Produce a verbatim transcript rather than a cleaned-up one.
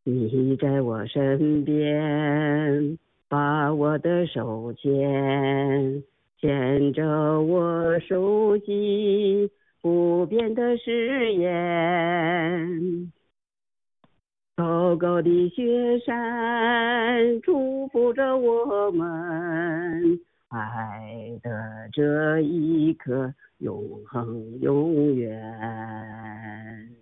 你在我身边，把我的手牵，牵着我熟悉不变的誓言。高高的雪山祝福着我们爱的这一刻永恒永远。